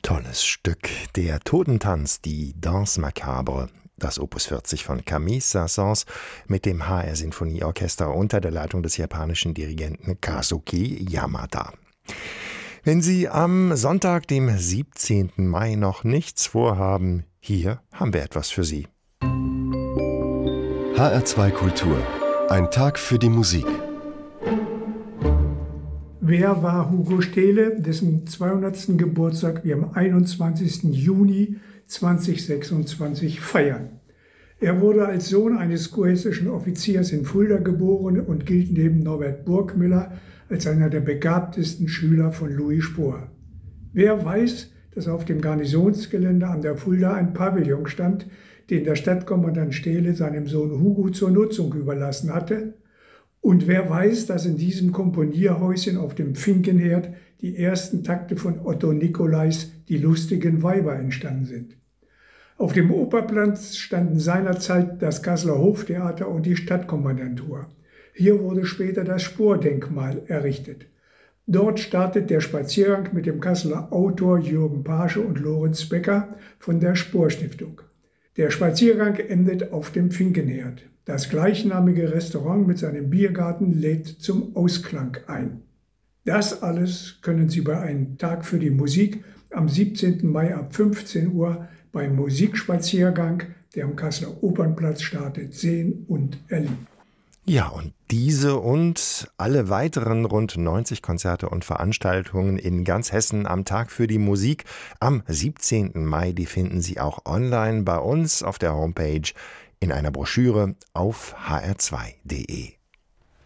Tolles Stück, der Totentanz, die Danse Macabre, das Opus 40 von Camille Saint-Saëns mit dem HR Sinfonieorchester unter der Leitung des japanischen Dirigenten Kazuki Yamada. Wenn Sie am Sonntag, dem 17. Mai, noch nichts vorhaben, hier haben wir etwas für Sie. HR2 Kultur. Ein Tag für die Musik. Wer war Hugo Stehle, dessen 200. Geburtstag wir am 21. Juni 2026 feiern? Er wurde als Sohn eines kurhessischen Offiziers in Fulda geboren und gilt neben Norbert Burgmüller als einer der begabtesten Schüler von Louis Spohr. Wer weiß, dass auf dem Garnisonsgelände an der Fulda ein Pavillon stand, den der Stadtkommandant Stehle seinem Sohn Hugo zur Nutzung überlassen hatte? Und wer weiß, dass in diesem Komponierhäuschen auf dem Finkenherd die ersten Takte von Otto Nicolais Die lustigen Weiber entstanden sind. Auf dem Operplatz standen seinerzeit das Kasseler Hoftheater und die Stadtkommandantur. Hier wurde später das Spohr-Denkmal errichtet. Dort startet der Spaziergang mit dem Kasseler Autor Jürgen Paasche und Lorenz Becker von der Spohr-Stiftung. Der Spaziergang endet auf dem Finkenherd. Das gleichnamige Restaurant mit seinem Biergarten lädt zum Ausklang ein. Das alles können Sie bei einem Tag für die Musik am 17. Mai ab 15 Uhr beim Musikspaziergang, der am Kasseler Opernplatz startet, sehen und erleben. Ja, und diese und alle weiteren rund 90 Konzerte und Veranstaltungen in ganz Hessen am Tag für die Musik am 17. Mai, die finden Sie auch online bei uns auf der Homepage in einer Broschüre auf hr2.de.